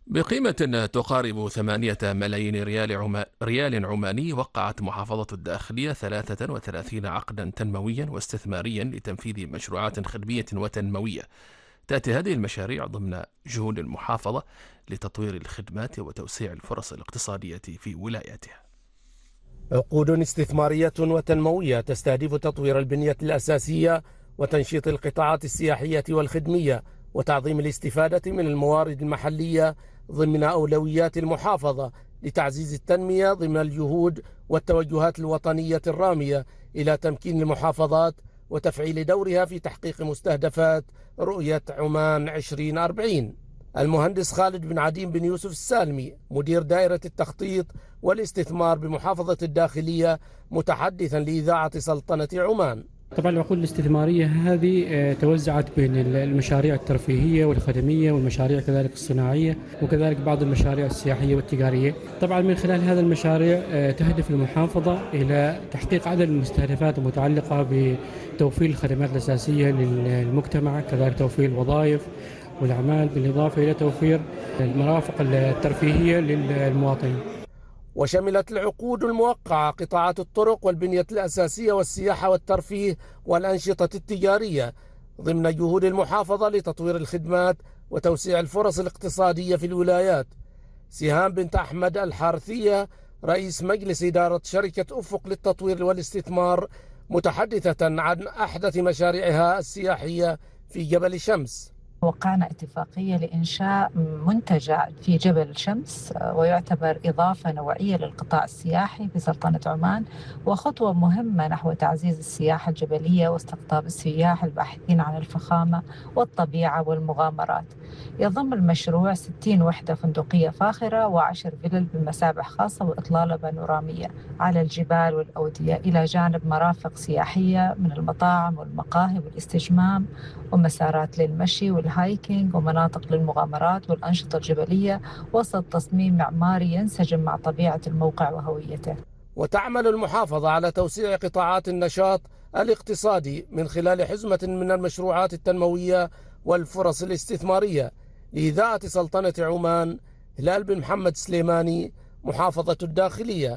بقيمة تقارب 8 ملايين ريال عماني، وقعت محافظة الداخلية 33 عقدا تنمويا واستثماريا لتنفيذ مشروعات خدمية وتنموية. تأتي هذه المشاريع ضمن جهود المحافظة لتطوير الخدمات وتوسيع الفرص الاقتصادية في ولايتها. عقود استثمارية وتنموية تستهدف تطوير البنية الأساسية وتنشيط القطاعات السياحية والخدمية وتعظيم الاستفادة من الموارد المحلية ضمن أولويات المحافظة لتعزيز التنمية ضمن الجهود والتوجهات الوطنية الرامية إلى تمكين المحافظات وتفعيل دورها في تحقيق مستهدفات رؤية عمان 2040. المهندس خالد بن عديم بن يوسف السالمي مدير دائرة التخطيط والاستثمار بمحافظة الداخلية متحدثا لإذاعة سلطنة عمان. طبعا العقود الاستثمارية هذه توزعت بين المشاريع الترفيهية والخدمية والمشاريع كذلك الصناعية وكذلك بعض المشاريع السياحية والتجارية. طبعا من خلال هذا المشاريع تهدف المحافظة إلى تحقيق عدد من المستهدفات المتعلقة بتوفير الخدمات الأساسية للمجتمع، كذلك توفير الوظائف والأعمال، بالإضافة إلى توفير المرافق الترفيهية للمواطنين. وشملت العقود الموقعة قطاعات الطرق والبنية الأساسية والسياحة والترفيه والأنشطة التجارية ضمن جهود المحافظة لتطوير الخدمات وتوسيع الفرص الاقتصادية في الولايات. سهام بنت أحمد الحارثية رئيس مجلس إدارة شركة أفق للتطوير والاستثمار متحدثة عن أحدث مشاريعها السياحية في جبل شمس. وقعنا اتفاقية لإنشاء منتجع في جبل شمس، ويعتبر إضافة نوعية للقطاع السياحي في سلطنة عمان، وخطوة مهمة نحو تعزيز السياحة الجبلية واستقطاب السياح الباحثين عن الفخامة والطبيعة والمغامرات. يضم المشروع 60 وحدة فندقية فاخرة و10 فلل بمسابح خاصة وإطلالة بانورامية على الجبال والأودية، إلى جانب مرافق سياحية من المطاعم والمقاهي والاستجمام ومسارات للمشي والهايكينج ومناطق للمغامرات والأنشطة الجبلية، وسط تصميم معماري ينسجم مع طبيعة الموقع وهويته. وتعمل المحافظة على توسيع قطاعات النشاط الاقتصادي من خلال حزمة من المشروعات التنموية والفرص الاستثمارية. لإذاعة سلطنة عمان، هلال بن محمد سليماني، محافظة الداخلية.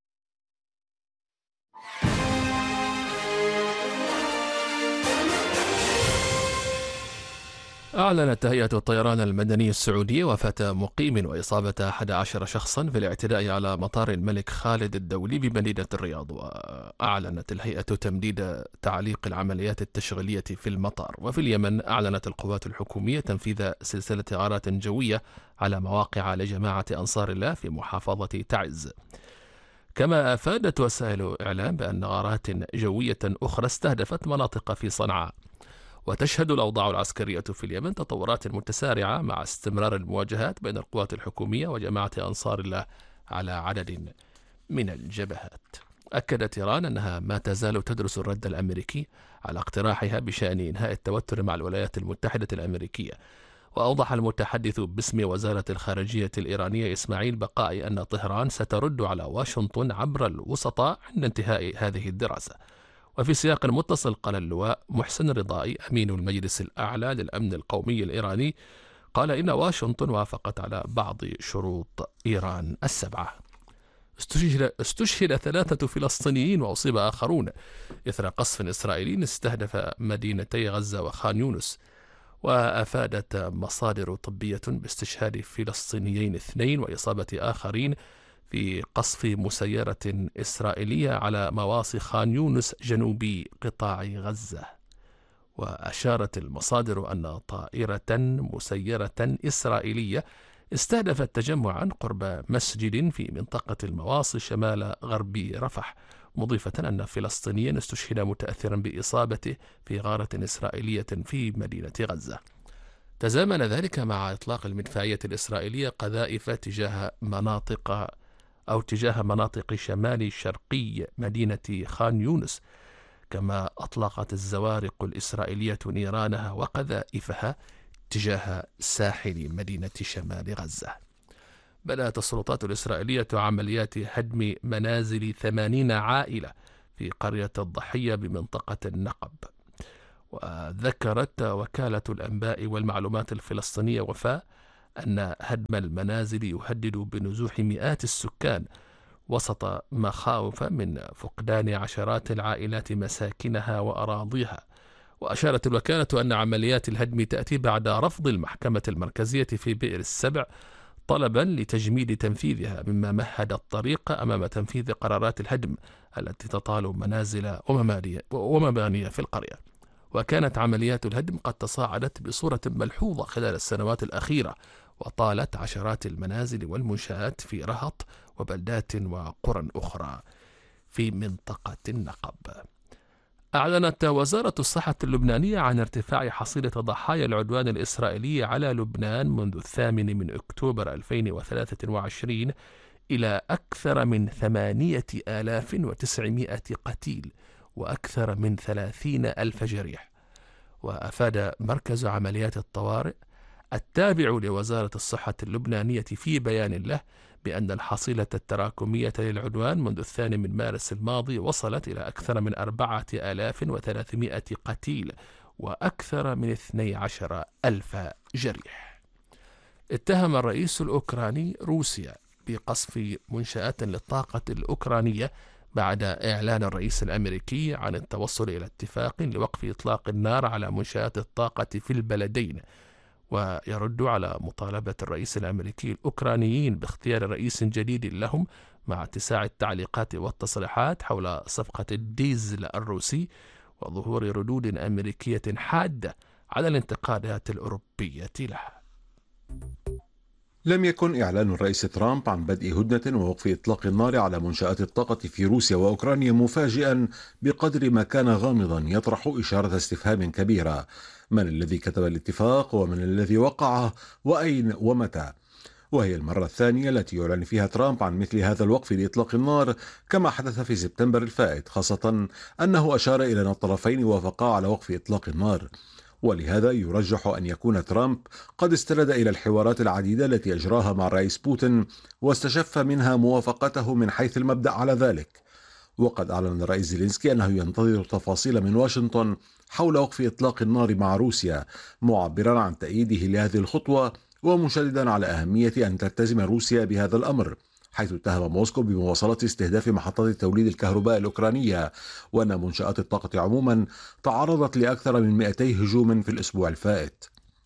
أعلنت هيئة الطيران المدني السعودية وفاة مقيم وإصابة 11 شخصا في الاعتداء على مطار الملك خالد الدولي بمدينة الرياض. وأعلنت الهيئة تمديد تعليق العمليات التشغيلية في المطار. وفي اليمن أعلنت القوات الحكومية تنفيذ سلسلة غارات جوية على مواقع لجماعة أنصار الله في محافظة تعز. كما أفادت وسائل الإعلام بأن غارات جوية أخرى استهدفت مناطق في صنعاء. وتشهد الأوضاع العسكرية في اليمن تطورات متسارعة مع استمرار المواجهات بين القوات الحكومية وجماعة أنصار الله على عدد من الجبهات. أكدت إيران أنها ما تزال تدرس الرد الأمريكي على اقتراحها بشأن إنهاء التوتر مع الولايات المتحدة الأمريكية. وأوضح المتحدث باسم وزارة الخارجية الإيرانية إسماعيل بقائي أن طهران سترد على واشنطن عبر الوسطاء عند انتهاء هذه الدراسة. وفي سياق متصل قال اللواء محسن رضائي أمين المجلس الأعلى للأمن القومي الإيراني قال إن واشنطن وافقت على بعض شروط إيران السبعة. استشهد 3 فلسطينيين وأصيب آخرون إثر قصف إسرائيلي استهدف مدينتي غزة وخان يونس. وأفادت مصادر طبية باستشهاد فلسطينيين 2 وإصابة آخرين في قصف مسيرة إسرائيلية على مواصي خان يونس جنوب قطاع غزة. وأشارت المصادر أن طائرة مسيرة إسرائيلية استهدفت تجمعا قرب مسجد في منطقة المواصي شمال غرب رفح، مضيفة أن فلسطينيا استشهد متأثرا بإصابته في غارة إسرائيلية في مدينة غزة. تزامن ذلك مع إطلاق المدفعية الإسرائيلية قذائف تجاه مناطق شمال شرقي مدينة خان يونس. كما أطلقت الزوارق الإسرائيلية نيرانها وقذائفها تجاه ساحل مدينة شمال غزة. بدأت السلطات الإسرائيلية عمليات هدم منازل 80 عائلة في قرية الضحية بمنطقة النقب. وذكرت وكالة الأنباء والمعلومات الفلسطينية وفاء أن هدم المنازل يهدد بنزوح مئات السكان وسط مخاوف من فقدان عشرات العائلات مساكنها وأراضيها. وأشارت الوكالة أن عمليات الهدم تأتي بعد رفض المحكمة المركزية في بئر السبع طلبا لتجميد تنفيذها، مما مهد الطريق أمام تنفيذ قرارات الهدم التي تطال منازل ومباني في القرية. وكانت عمليات الهدم قد تصاعدت بصورة ملحوظة خلال السنوات الأخيرة، وطالت عشرات المنازل والمنشآت في رهط وبلدات وقرى أخرى في منطقة النقب. أعلنت وزارة الصحة اللبنانية عن ارتفاع حصيلة ضحايا العدوان الإسرائيلي على لبنان منذ 8 أكتوبر 2023 إلى أكثر من 8900 قتيل وأكثر من 30,000 جريح. وأفاد مركز عمليات الطوارئ التابع لوزارة الصحة اللبنانية في بيان له بأن الحصيلة التراكمية للعدوان منذ 2 مارس الماضي وصلت إلى أكثر من 4300 قتيل وأكثر من 12,000 جريح. اتهم الرئيس الأوكراني روسيا بقصف منشآت للطاقة الأوكرانية بعد إعلان الرئيس الأمريكي عن التوصل إلى اتفاق لوقف إطلاق النار على منشآت الطاقة في البلدين، ويرد على مطالبة الرئيس الأمريكي الأوكرانيين باختيار رئيس جديد لهم مع اتساع التعليقات والتصريحات حول صفقة الديزل الروسي وظهور ردود أمريكية حادة على الانتقادات الأوروبية لها. لم يكن إعلان الرئيس ترامب عن بدء هدنة ووقف إطلاق النار على منشآت الطاقة في روسيا وأوكرانيا مفاجئا بقدر ما كان غامضا، يطرح إشارة استفهام كبيرة: من الذي كتب الاتفاق؟ ومن الذي وقعه؟ وأين ومتى؟ وهي المرة الثانية التي يعلن فيها ترامب عن مثل هذا الوقف لإطلاق النار، كما حدث في سبتمبر الفائت، خاصة أنه أشار إلى أن الطرفين وافقا على وقف إطلاق النار. ولهذا يرجح أن يكون ترامب قد استند إلى الحوارات العديدة التي أجراها مع الرئيس بوتين واستشف منها موافقته من حيث المبدأ على ذلك. وقد أعلن الرئيس زيلينسكي أنه ينتظر تفاصيل من واشنطن حول وقف إطلاق النار مع روسيا، معبرا عن تأييده لهذه الخطوة ومشددا على أهمية أن تلتزم روسيا بهذا الأمر، حيث اتهم موسكو بمواصلة استهداف محطات توليد الكهرباء الأوكرانية، وأن منشآت الطاقة عموما تعرضت لأكثر من 200 هجوم في الأسبوع الفائت.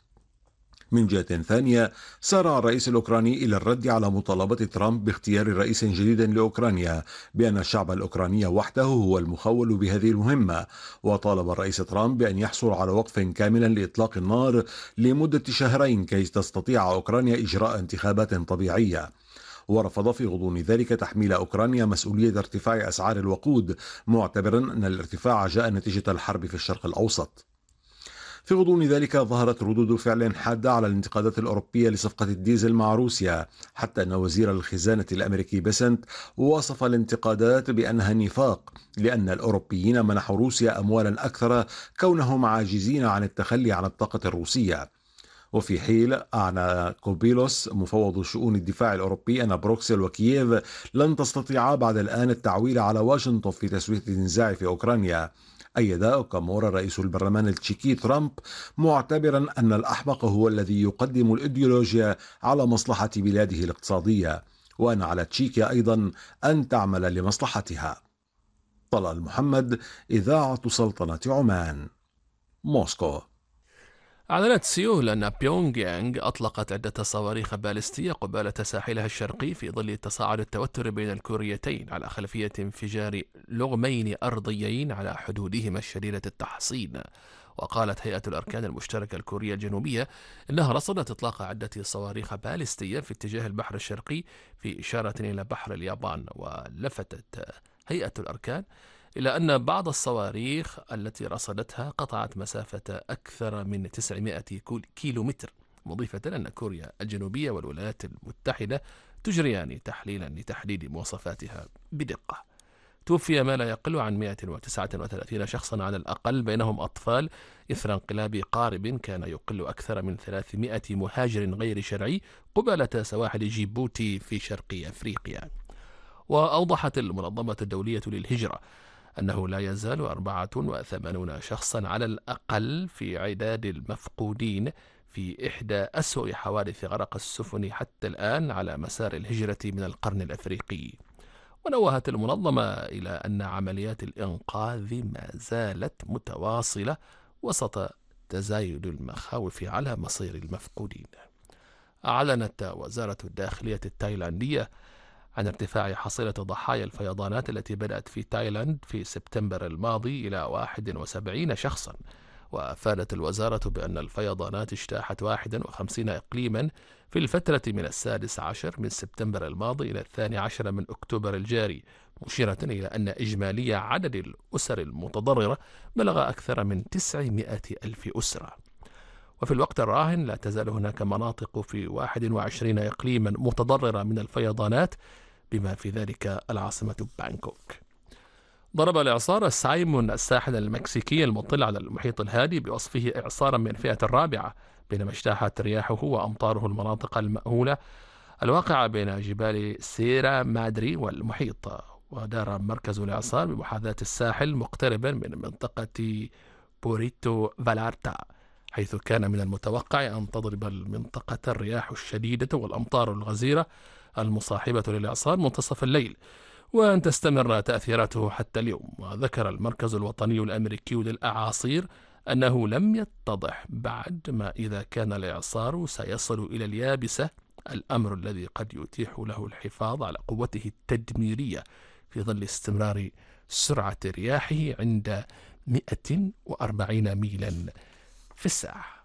من جهة ثانية، سارع الرئيس الأوكراني إلى الرد على مطالبة ترامب باختيار رئيس جديد لأوكرانيا بأن الشعب الأوكراني وحده هو المخول بهذه المهمة، وطالب الرئيس ترامب بأن يحصل على وقف كامل لإطلاق النار لمدة 2 كي تستطيع أوكرانيا إجراء انتخابات طبيعية. ورفض في غضون ذلك تحميل أوكرانيا مسؤولية ارتفاع أسعار الوقود، معتبرا أن الارتفاع جاء نتيجة الحرب في الشرق الأوسط. في غضون ذلك ظهرت ردود فعل حادة على الانتقادات الأوروبية لصفقة الديزل مع روسيا، حتى أن وزير الخزانة الأمريكي بيسنت وصف الانتقادات بأنها نفاق، لأن الأوروبيين منحوا روسيا أموالا أكثر كونهم عاجزين عن التخلي عن الطاقة الروسية. وفي حين أعلن كوبيلوس مفوض شؤون الدفاع الأوروبي أن بروكسل وكييف لن تستطيعا بعد الآن التعويل على واشنطن في تسوية النزاع في أوكرانيا. أيد أوكامورا رئيس البرلمان التشيكي ترامب، معتبرا أن الأحمق هو الذي يقدم الإيديولوجيا على مصلحة بلاده الاقتصادية، وأن على تشيكيا أيضا أن تعمل لمصلحتها. طلال محمد، إذاعة سلطنة عمان، موسكو. أعلنت سيول أن بيونغ يانغ أطلقت عدة صواريخ باليستية قبالة ساحلها الشرقي في ظل تصاعد التوتر بين الكوريتين على خلفية انفجار لغمين أرضيين على حدودهما الشديدة التحصين. وقالت هيئة الأركان المشتركة الكورية الجنوبية إنها رصدت إطلاق عدة صواريخ باليستية في اتجاه البحر الشرقي في إشارة إلى بحر اليابان. ولفتت هيئة الأركان إلى أن بعض الصواريخ التي رصدتها قطعت مسافة أكثر من 900 كيلومتر، مضيفة أن كوريا الجنوبية والولايات المتحدة تجريان تحليلا لتحديد مواصفاتها بدقة. توفي ما لا يقل عن 139 شخصا على الأقل، بينهم أطفال، إثر انقلاب قارب كان يقل أكثر من 300 مهاجر غير شرعي قبالة سواحل جيبوتي في شرق أفريقيا. وأوضحت المنظمة الدولية للهجرة أنه لا يزال 84 شخصا على الأقل في عداد المفقودين في إحدى أسوأ حوادث غرق السفن حتى الآن على مسار الهجرة من القرن الأفريقي. ونوهت المنظمة إلى أن عمليات الإنقاذ ما زالت متواصلة وسط تزايد المخاوف على مصير المفقودين. أعلنت وزارة الداخلية التايلاندية عن ارتفاع حصيلة ضحايا الفيضانات التي بدأت في تايلاند في سبتمبر الماضي إلى 71 شخصا. وأفادت الوزارة بأن الفيضانات اجتاحت 51 إقليما في الفترة من 16 من سبتمبر الماضي إلى 12 من أكتوبر الجاري، مشيرة إلى أن إجمالي عدد الأسر المتضررة بلغ أكثر من 900 ألف أسرة. وفي الوقت الراهن لا تزال هناك مناطق في 21 إقليما متضررة من الفيضانات، بما في ذلك العاصمة بانكوك. ضرب الإعصار سايمون الساحل المكسيكي المطل على المحيط الهادي بوصفه إعصارا من فئة الرابعة، بينما اجتاحت رياحه وأمطاره المناطق المأهولة الواقعة بين جبال سيرا مادري والمحيط. ودار مركز الإعصار بمحاذاة الساحل مقتربا من منطقة بوريتو فالارتا، حيث كان من المتوقع أن تضرب المنطقة الرياح الشديدة والأمطار الغزيرة المصاحبة للإعصار منتصف الليل، وأن تستمر تأثيراته حتى اليوم. وذكر المركز الوطني الأمريكي للأعاصير أنه لم يتضح بعد ما إذا كان الإعصار سيصل إلى اليابسة، الأمر الذي قد يتيح له الحفاظ على قوته التدميرية في ظل استمرار سرعة رياحه عند 140 ميلا في الساعة.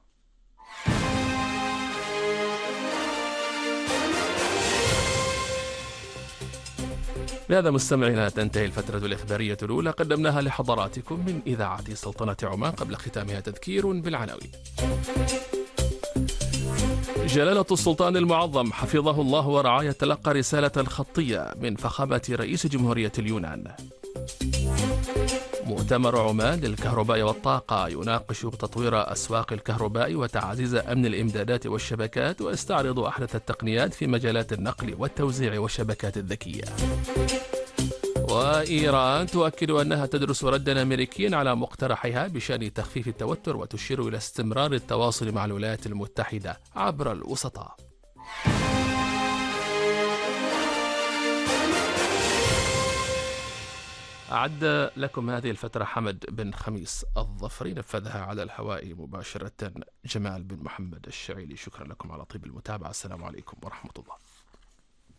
بهذا مستمعينا تنتهي الفترة الإخبارية الأولى قدمناها لحضراتكم من إذاعة سلطنة عمان. قبل ختامها تذكير بالعناوين. جلالة السلطان المعظم حفظه الله ورعاه يتلقى رسالة خطية من فخامة رئيس جمهورية اليونان. مؤتمر عمان للكهرباء والطاقة يناقش تطوير أسواق الكهرباء وتعزيز أمن الإمدادات والشبكات، ويستعرض أحدث التقنيات في مجالات النقل والتوزيع والشبكات الذكية. وإيران تؤكد أنها تدرس ردا أمريكيا على مقترحها بشأن تخفيف التوتر، وتشير إلى استمرار التواصل مع الولايات المتحدة عبر الوسطاء. أعد لكم هذه الفترة حمد بن خميس الظفري، نفذها على الهواء مباشرة جمال بن محمد الشعيلي. شكرا لكم على طيب المتابعة. السلام عليكم ورحمة الله.